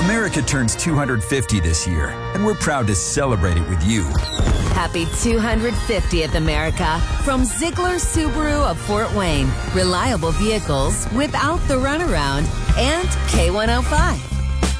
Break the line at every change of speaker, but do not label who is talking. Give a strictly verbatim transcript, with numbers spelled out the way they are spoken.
America turns two hundred fifty this year, and we're proud to celebrate it with you.
Happy two hundred fiftieth, America. From Ziegler Subaru of Fort Wayne. Reliable vehicles without the runaround. And K one oh five.